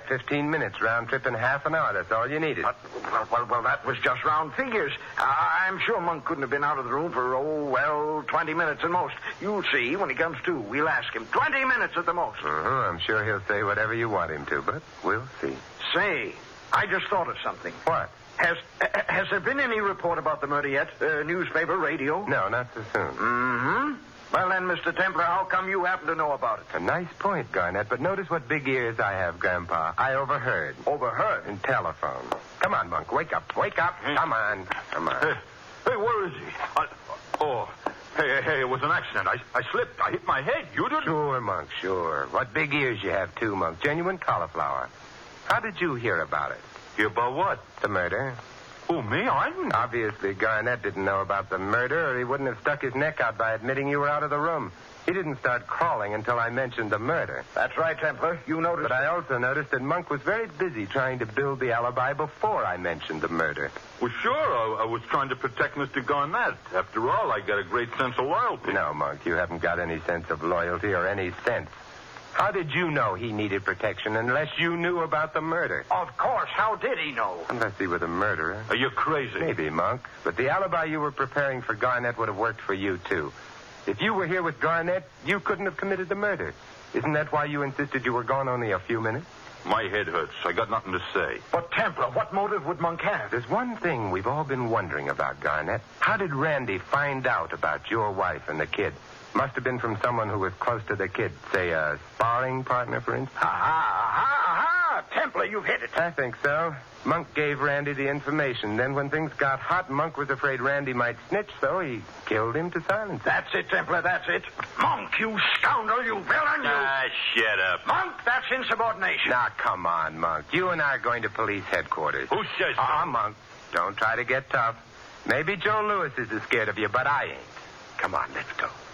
15 minutes, round trip in half an hour. That's all you needed. Well, that was just round figures. I'm sure Monk couldn't have been out of the room for, 20 minutes at most. You'll see when he comes to. We'll ask him. 20 minutes at the most. I'm sure he'll say whatever you want him to, but we'll see. Say, I just thought of something. What? Has there been any report about the murder yet? Newspaper, radio? No, not so soon. Mm-hmm. Well, then, Mr. Templar, how come you happen to know about it? A nice point, Garnett, but notice what big ears I have, Grandpa. I overheard. Overheard? In telephone. Come on, Monk, wake up. Wake up. Come on. Hey, where is he? Hey, it was an accident. I slipped. I hit my head. You didn't? Sure, Monk, sure. What big ears you have, too, Monk. Genuine cauliflower. How did you hear about it? Hear about what? The murder. Who, me? I didn't. Obviously, Garnett didn't know about the murder, or he wouldn't have stuck his neck out by admitting you were out of the room. He didn't start crawling until I mentioned the murder. That's right, Templar. You noticed. But I also noticed that Monk was very busy trying to build the alibi before I mentioned the murder. Well, sure. I was trying to protect Mr. Garnett. After all, I got a great sense of loyalty. No, Monk, you haven't got any sense of loyalty or any sense. How did you know he needed protection unless you knew about the murder? Of course. How did he know? Unless he were the murderer. Are you crazy? Maybe, Monk. But the alibi you were preparing for Garnett would have worked for you, too. If you were here with Garnett, you couldn't have committed the murder. Isn't that why you insisted you were gone only a few minutes? My head hurts. I got nothing to say. But, Templar, what motive would Monk have? There's one thing we've all been wondering about, Garnett. How did Randy find out about your wife and the kid? Must have been from someone who was close to the kid. Say, a sparring partner, for instance. Aha! Templar, you've hit it. I think so. Monk gave Randy the information. Then when things got hot, Monk was afraid Randy might snitch, so he killed him to silence him. That's it, Templar, that's it. Monk, you scoundrel, you villain, you... Shut up. Monk, that's insubordination. Now, come on, Monk. You and I are going to police headquarters. Who says so? Monk. Don't try to get tough. Maybe Joe Lewis is as scared of you, but I ain't. Come on, let's go.